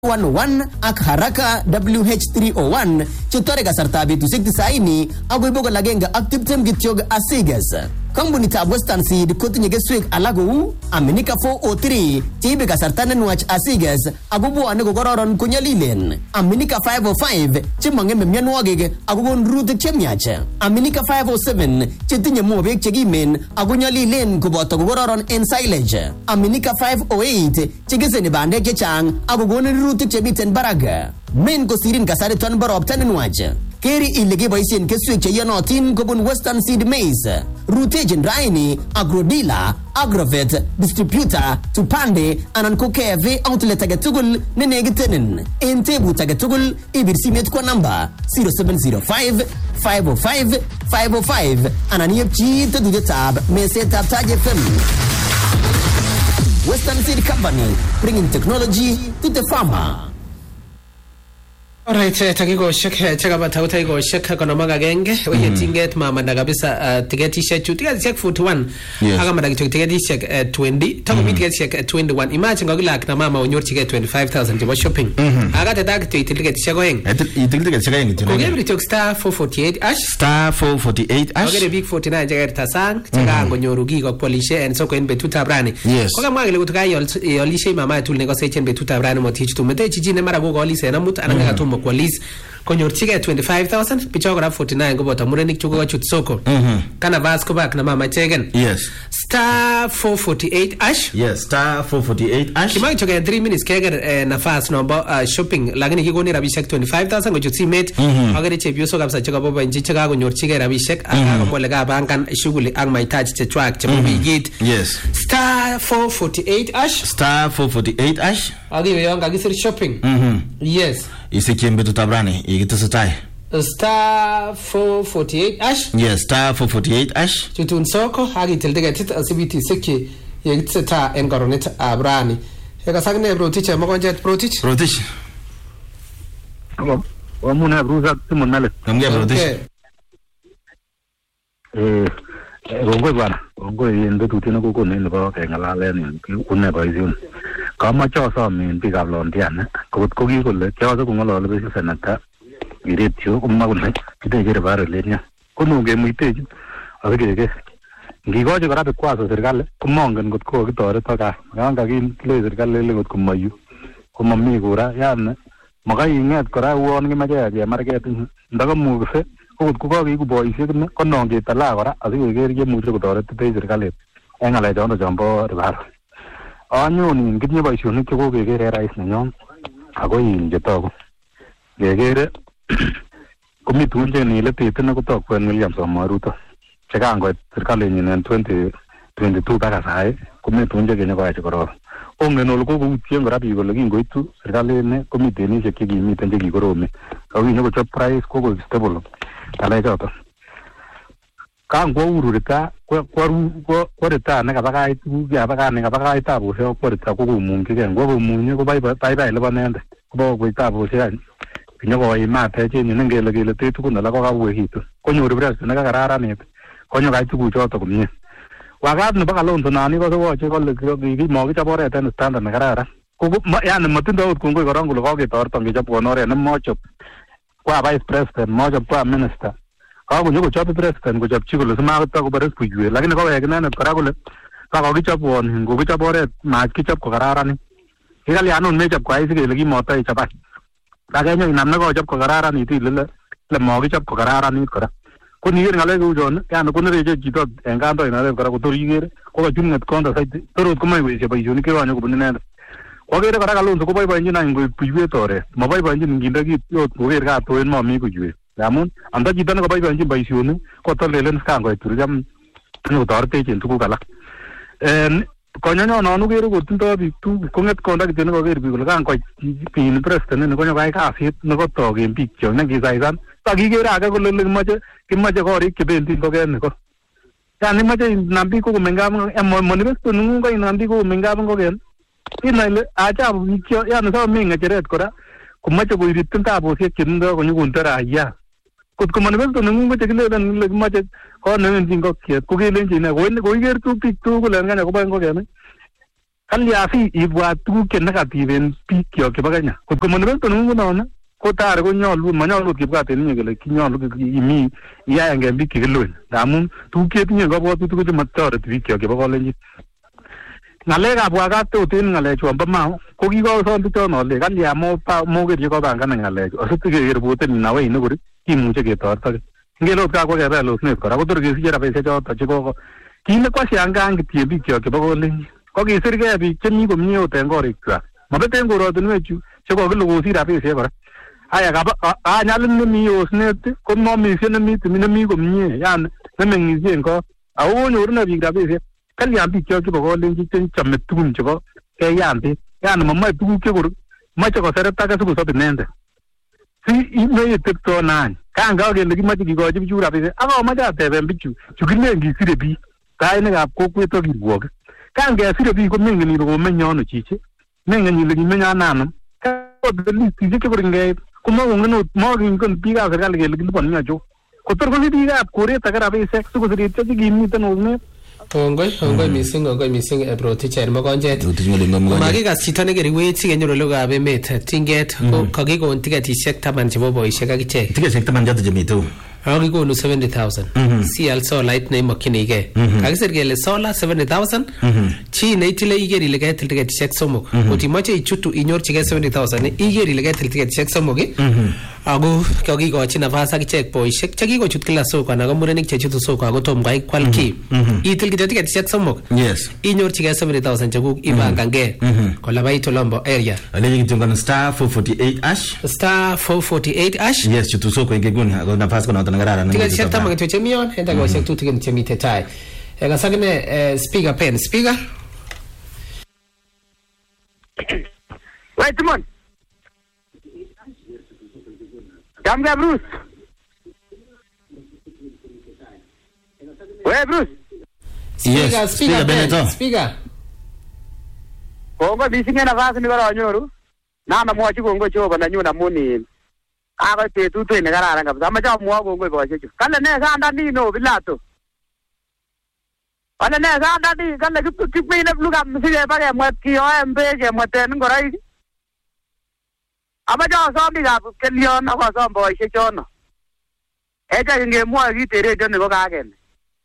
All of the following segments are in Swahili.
101 ak haraka WH301 chutore kasarta betusiek 90 agoi bokol agenge ak tiptem kityog asiges. Kampunitab Western Seed kotinye keswek alak kou Aminika 403 cheibe kasarta nenwach asiges ako bwone kokororon konyolilen, Aminika 505 chemong'eme mionwogik ako kon rurutik chemiach, Aminika 507 chetinye mobek chekimen ako nyolilen koboto kokororon en silage, Aminika 508 chekeseni bandek chechang ako konin rurutik chemiten barak. Men kosirin kasariton bo ropta nenwach. Keri ile keboisien keswek cheyonotin kobun Western Seed Maize. Rutechin raini Agrodila, Agrovet, Distributor, Tupande anan ko KFA outlet age tugul ne negitenin. En tebut age tugul ibir simet kwa namba 0705 505 505 anan yepchi tedudetab mesetab Taj FM. Western Seed Company, bringing technology to the farmer. Alright, takikoshek chakaba tautaikoshek konomaga genge oye tinget mama na kabisa tiketishek 41 aga madakicho tiketishek 20 tako tiketishek 21. Imagine ngogilak na mama onyorchige 25000 tibo shopping aga tetak tiketishek oeng tiketishek oeng ko gebri tok star 448 ash ogere big 49 jager tasang chaka ngonyoru gigo polishe en soko en betutab rani ko kamwa kele kutuka yolishe mama tul ne ko sechen betutab rani motich tumete chichine mara go golise na mut ananga tum kwalis konyorchige 25000 pichogora 49 goboto murenik chuko chut soko kana vas ko bak na mama chegen star 448 ash star 448 ash kimang choge 3 minutes keger nafas nombo shopping lakini kigoni rabishek 25000 gochut simet agere chepyoso kabisa chego bobo inji chega konyorchige rabishek akamole ga bankan shughuli ak mahitaji chechwak chebo bigit star 448 ash agiwe yonga gisir shopping isikie betutab rani ikitesetai star 448 ash star 448 ash chutun soko agitil ticket asibiti seki yekiteta en koronet abrani ekasagne brotich makonjet brotich wamuna bruza timonale namge brotich ongoi bwana ongoi yende tutino kokone nebo kengalalen kunne boision kamache asomin biikab Londian kot ko kikole kiose kongolole besi senata iretio komwa kole kitechere baro lenya kono kemuitechi akikeke ngikoche kora bikwaso serikali komongen kot ko kitoret aka yan kakile serikali ile kot komayu komami kura yani makai inget kora uon kimache kemarket ndakamukse kot ko kakiiku boisiek ne konon ketala kora asikoker kemuche kotoret serikali en ng'alechon chombo ribaro. Anyoni kitinye boisionik chekokeker en rais nenyon ako chetoku kekere komi tugun cheniletitin kotoku en William Samoei Ruto chekangoit serikalinyin en 2022 baka sai komi tugun chekenyokoyoe chekororon. Ongen ole kokoutien kora biik kole kingoitu serikalini komi tenisiek chekimiten chekikoromen ako kinyokochop price kokoik stable ng'alechoton. Kangwo Uhuru rita kwa rita nekabakait tuguk nekabakait tabushek kwa rita kokomung'chigei ngwo komunye ko baibai lipanende kobo koit tabushek kinyokoimate chenyu ngele kele te tukun alak kokauekitu konyoru president nekakararanit konyokait tuguchoto komie. Wakat nebo Kalonzo nani kosowoche kole mokichop oret en standard nekararan yani matindoi ot kongoi korong kole koketoreton kechop kon oret nemochop kwa vice president mochop kwa minister kakonyokochop president kochopchi kole simakotokobore buiwet lakini kowek inendet kora kole kakokichopwon ngokichop oret makichop kokararanit kikalyanun mechop kwai sikele kimotoichobai kakenyo inam nekochop kokararanit ile mokichop kokararanit kora ko niker ng'alek kou chon yani konereche chito en kandoinatet kora kotor ikere kokachung'et konda saiti torot komoe koesio boisionik chekonyo kobun inendet. Kwakere kora Kalonzo koboiboenjin any koib buiwet oret maboiboenjin nginde kit ot koker katoen momi buiwet amun anda chito nekaboiboenjin boisionik kotolelen kangoit turjam nyokotoretech en tuguk alak. Konyonyonon ukere kotindoi biik tuguk kong'et konda kityo nekoker biik kole kangoit pin president ni konyokoyai kasit nekotok en biik kyok nekisaisan takikere age kole kimache korik chebendi ngokenik ko yani imache inam biik kokomengap manifesto neng'ung ko inam biik kokomengap ngoken inai ile achabu biik kyok yani sao mi ng'echeret kora komache koiritin tabusiek chetindoi konyokonde raia kot ko manifesto neng'ung ko chekilelen ile kimache kot newendi ngokiet ko kelenji ine koiker biik tugul en Kenya koboe ngokenik Kaliasi ibwat tuguk che negative en biik kyok chebo Kenya. Kotko monumental ngunon ko tare konyolu manyolu kibwaten inye kole kinyolu imi iyaenge biik chekiloen. Ndamun tuguk chetinye kabwatutik ko matoreti biik kyok chebo Kalenjin. Ngalekab wakatot en ngalechu bo Mau ko kikosom bichon ole kalya moker chekopangan ngalechu asiti kerepoten inawe inekori kimuche ketoretake. Ngele ot kakwa kebel osnet kora kotor kesiche rabisiek choto chekoko kile kwashangaan kitye biik kyok chebo Kalenjin. Ko kisirgei biik chemi komie ot en korikwak. Mabeten korotinwechu chekokilokosir rabisiek kora. Aya nyalin nemi osnet ko momisye nemi komie yani nemeng'isien ko ako nyoru na biik rabisiek. Kalyan biik kyok chebo Kalenjin chechome tugun chebo keyambet yani mamoe tuguk chekor moche koseretake sikosop inendet. Si inoe tepto nany kanga kele kimoche kikochi bichu rabisiek akomoche ateben bichu chukilen kisire biik kainikab kokwet ak kirwokik. Kangesire biik ko mengen ile komenye ano chichi mengen ile kimenye ananum listisiek chekor ngeib komokingen biikab serikali kele kiliponi achon kotor kosich biikab koret ake rabisiek sikosirityo chekimiten osnet. Ongoi missing Protich Mokonjet. Makikas chito nekeriwech sikenyoru lugab emet tinget ko kakikon tiketisiek 10 chebo boisiek akichek. Tiketisiek 10 choto chemitu. Kakikonu 70,000. Sial solait neimokyinigei. Kakisir kele sola 70,000. Chi neitile iker ile ketil tiketisiek 3. Kot imoche ichutu inyorchigei 70,000 iker ile ketil tiketisiek 3. Ako kakikochi nafas akichek boisiek chekikochut kila soko anan ko murenik chechutu soko ako tom kai kwal ki. Itil kityo tiketisiek 3. Yes. Inyorchigei 70,000 chekuk ipangangei. Kolabait Olombo area. Aleji kitungan star 448 ash. Star 448 ash. Yes, chutu soko ingeguni ako nafas kono tanagara. Tiketisiek 10 kityo chemion enda boisiek tutikin chemite tai. Kasakine speaker pen speaker. Wait a minute. Kamga Bruce. Where Bruce? Speaker Benito. Speaker. Kongo bisinge nafasi ni bara wanyoru. Na mwachi kongo choba na nyuna muni. Aga tetu tu ne kararan kabisa. Amacha mwa kongo boisiek chu. Kale ne sa ndani no bilato. Wala ne sa ndani kale kipini ne luga msige pake mwati OMB ke mwaten ngorai. Amaja sombi ga kelion ako som boisiek chono. Eja ngemwa kitere jo nebo kagen.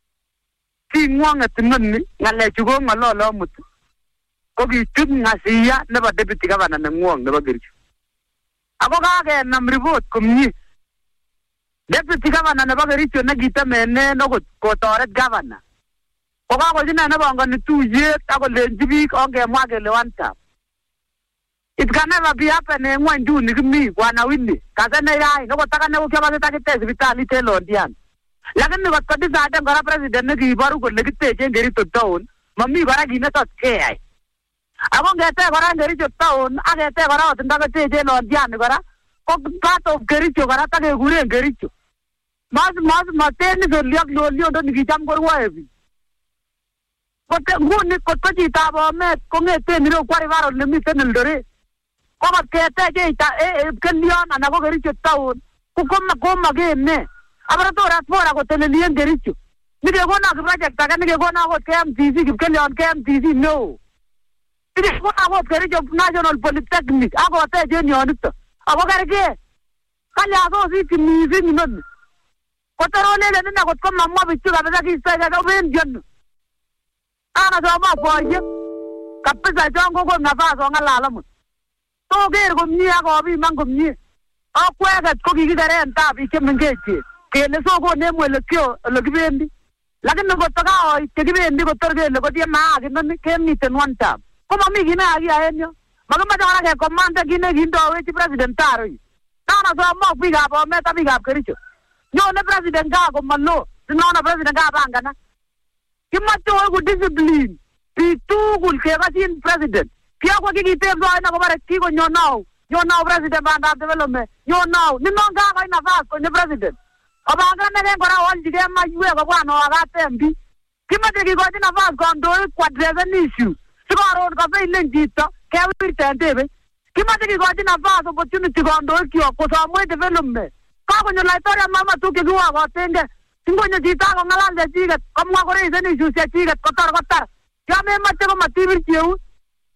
Ki ngwanget nonni ngale chu ko ngalolo mut. Ko kichut ngasiya nebo deputy governor ne ngwong nebo Kericho. Ako kagen nam report komnye. Deputy governor nebo Kericho ne kitemene no ko toret governor. Ko kako jina ne bangani tuyet ako lenji biik ongemwa kele one tap. It can never be happening when do nigmi wana winni kazana rai no kotaka ne ukya bagita kite hospitali telo ndian lakini ko decide ngora president ne kibaru ko legite Kericho town mami bara gine tot kai ako ngete bara Kericho town agete bara otinda ko telo ndian bara ko part of Kericho bara ta ke gure Kericho mas mateni so liak lo ndo ngicham korwa evi kote nguni ko chitabo met ko ngete ni ro kwari baro ne miten ndore ko kete je ita kelion ana ko Kericho town ko koma gene abara to rapora ko telelien Kericho nige gona project aga nige gona ko KMTC kelion KMTC no nige gona ko Kericho National Polytechnic ako te je nyonito ako karge kanya go si timizi non ko tarone le na ko mamma bichu ga beza ki sa ga ben jon ana do ma boye kapesa jongo ko nafaso ngalala mu to ger komnye ako bi man komnye akweget ko kikikeren tab ikemengeche kele soko nemwele kyo ole kibendi lakini ko taka kibendi ko torgele ko tie maagi noni kemiten one tab ko mami kina agi aenyo magama jara ke komanda kine kindo wechi president taro nana so mo biga bo meta biga Kericho nyone president ga ko malo nona president ga bangana kimato ko discipline pitugul ke gasin president Pia kwa kikitebzo aina kwa bare kiko nyonao president banda development nyonao ni nonga kwa ina fast kwa president abanga nege ngora wanji ke mayue kwa bwana wagatembi kimate kikoji na fast kwa ndoi kwa driven issue siko road ka fe ile njito ke wirtendebe kimate kikoji na fast opportunity kwa ndoi kio kwa samwe development kwa kwenye laitoria mama tuke kuwa kwa tenge singonyo jita kwa ngalande jigat kwa mwa kore izeni issue se jigat kotar Yame mate ko matibir cheu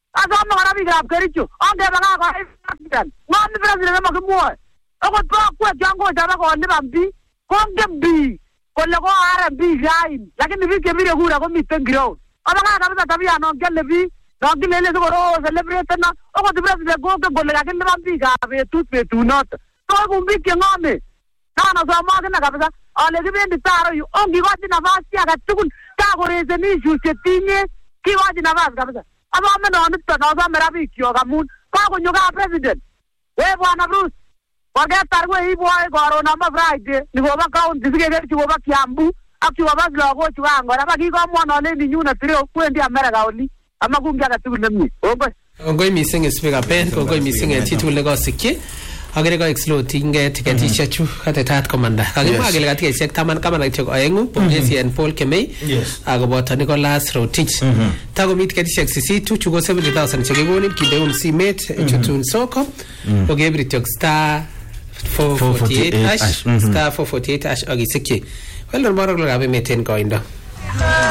asome kora biikab Kericho ongebe kaa president ng'om ni president nemakimwoe akot bokwek chon kochobe kolipan biik kongen biik kole ko RMB raini lakini biik chebire kura komiten ground abakaa kabisa tabianon kiale biik non kilele sikoroo celebrate na akot president kongen kole kakilipan biikab betunoto toikun biik cheng'ome nanasomo akine kabisa ale kibendi taro yu ongikochi nafas chi agetugul kakoresen issues chetinye kikochi nafas kabisa asome noniton asome rabikyok amun kakonyo kaa president bwana Bruce koketar weibwoe koron amo Friday nikobo county sikeker chukobo Kiambu ak chukobo lagochu kan kora bakikomwon aleini nyunet ireu kwendi America oli ama kumbi agetugul nemie kongoi mising Speaker Ben kongoi mising en chitugul nekosikyi agere koek slow tinge tiketishek chu katetat komanda kakimwa kele katikeshek 10 kama kityo aengu pongezi en Paul Kemei akoboto Nicholas Rotich takomi tiketishek 8 chu ko 70,000 chekikonin kindeun simet chutun soko ogebri tok star 448 star 448 agisikyi well moro lo gabe meten koindo